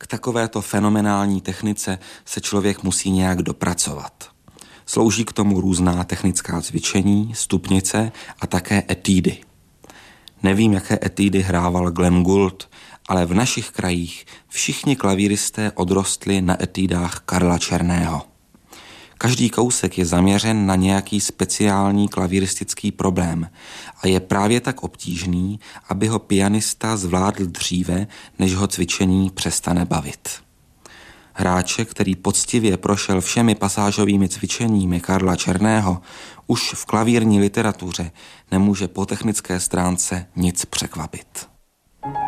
takovéto fenomenální technice se člověk musí nějak dopracovat. Slouží k tomu různá technická cvičení, stupnice a také etídy. Nevím, jaké etídy hrával Glenn Gould, ale v našich krajích všichni klavíristé odrostli na etídách Karla Černého. Každý kousek je zaměřen na nějaký speciální klavíristický problém a je právě tak obtížný, aby ho pianista zvládl dříve, než ho cvičení přestane bavit. Hráče, který poctivě prošel všemi pasážovými cvičeními Karla Černého, už v klavírní literatuře nemůže po technické stránce nic překvapit.